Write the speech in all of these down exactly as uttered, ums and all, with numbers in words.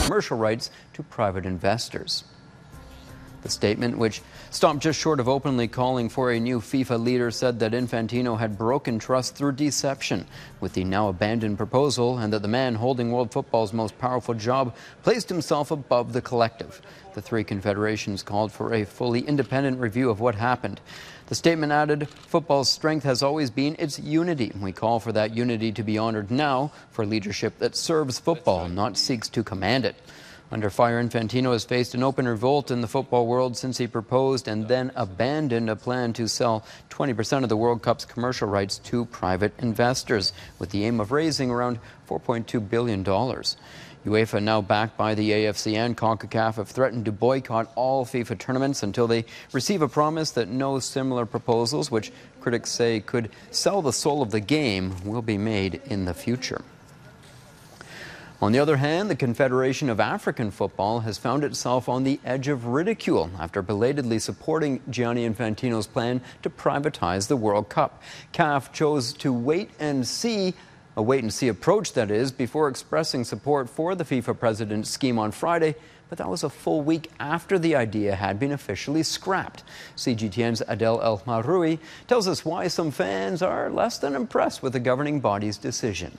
commercial rights to private investors. The statement, which stopped just short of openly calling for a new FIFA leader, said that Infantino had broken trust through deception with the now abandoned proposal, and that the man holding world football's most powerful job placed himself above the collective. The three confederations called for a fully independent review of what happened. The statement added, football's strength has always been its unity. We call for that unity to be honored now for leadership that serves football, not seeks to command it. Under fire, Infantino has faced an open revolt in the football world since he proposed and then abandoned a plan to sell twenty percent of the World Cup's commercial rights to private investors, with the aim of raising around four point two billion dollars. UEFA, now backed by the A F C and CONCACAF, have threatened to boycott all FIFA tournaments until they receive a promise that no similar proposals, which critics say could sell the soul of the game, will be made in the future. On the other hand, the Confederation of African Football has found itself on the edge of ridicule after belatedly supporting Gianni Infantino's plan to privatize the World Cup. C A F chose to wait and see, a wait-and-see approach, that is, before expressing support for the FIFA president's scheme on Friday, but that was a full week after the idea had been officially scrapped. C G T N's Adel El Maroui tells us why some fans are less than impressed with the governing body's decision.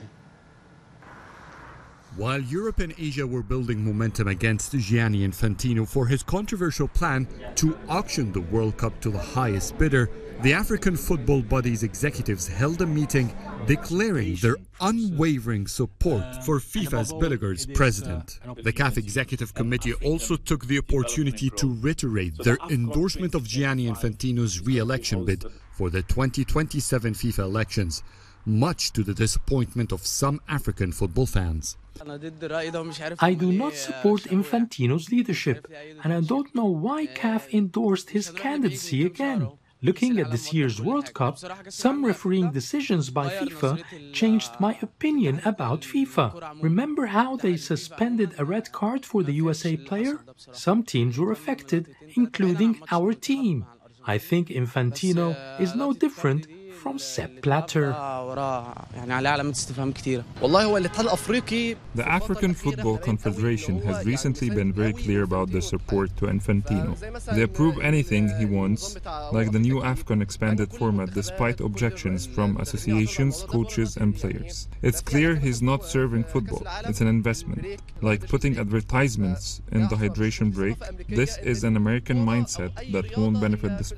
While Europe and Asia were building momentum against Gianni Infantino for his controversial plan to auction the World Cup to the highest bidder, the African football body's executives held a meeting declaring their unwavering support for FIFA's Billigers president. The C A F Executive Committee also took the opportunity to reiterate their endorsement of Gianni Infantino's re-election bid for the twenty twenty-seven FIFA elections, much to the disappointment of some African football fans. I do not support Infantino's leadership, and I don't know why C A F endorsed his candidacy again. Looking at this year's World Cup, some refereeing decisions by FIFA changed my opinion about FIFA. Remember how they suspended a red card for the U S A player? Some teams were affected, including our team. I think Infantino is no different from Sepp Blatter. The African Football Confederation has recently been very clear about their support to Infantino. They approve anything he wants, like the new AFCON expanded format, despite objections from associations, coaches and players. It's clear he's not serving football. It's an investment. Like putting advertisements in the hydration break, this is an American mindset that won't benefit the sport.